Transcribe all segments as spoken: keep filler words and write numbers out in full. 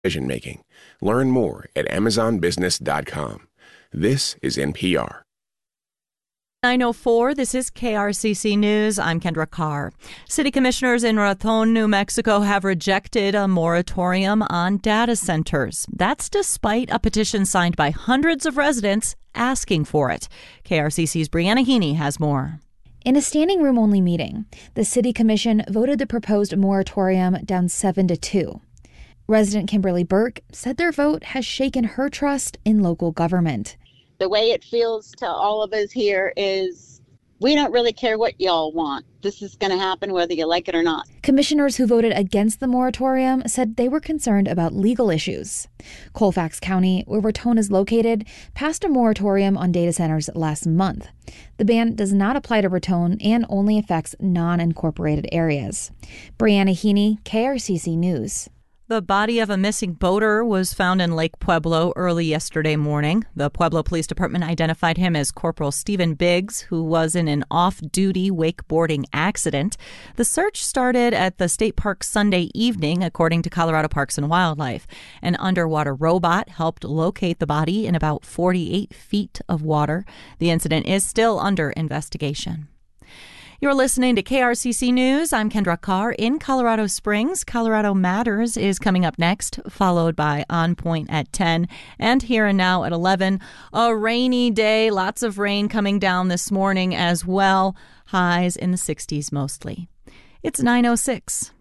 decision making. Learn more at amazon business dot com. This is N P R. nine oh four, this is K R C C News. I'm Kendra Carr. City commissioners in Raton, New Mexico have rejected a moratorium on data centers. That's despite a petition signed by hundreds of residents asking for it. K R C C's Brianna Heaney has more. In a standing room only meeting, the city commission voted the proposed moratorium down seven to two. Resident Kimberly Burke said their vote has shaken her trust in local government. The way it feels to all of us here is we don't really care what y'all want. This is going to happen whether you like it or not. Commissioners who voted against the moratorium said they were concerned about legal issues. Colfax County, where Raton is located, passed a moratorium on data centers last month. The ban does not apply to Raton and only affects non-incorporated areas. Brianna Heaney, K R C C News. The body of a missing boater was found in Lake Pueblo early yesterday morning. The Pueblo Police Department identified him as Corporal Stephen Biggs, who was in an off-duty wakeboarding accident. The search started at the state park Sunday evening, according to Colorado Parks and Wildlife. An underwater robot helped locate the body in about forty-eight feet of water. The incident is still under investigation. You're listening to K R C C News. I'm Kendra Carr in Colorado Springs. Colorado Matters is coming up next, followed by On Point at ten. And Here and Now at eleven. A rainy day, lots of rain coming down this morning as well. Highs in the sixties mostly. It's nine oh six.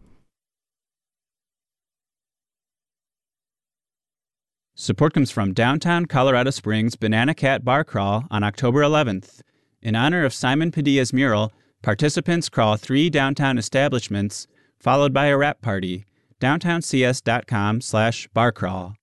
Support comes from downtown Colorado Springs Banana Cat Bar Crawl on October eleventh. In honor of Simon Padilla's mural, participants crawl three downtown establishments, followed by a wrap party. downtown c s dot com slash bar crawl.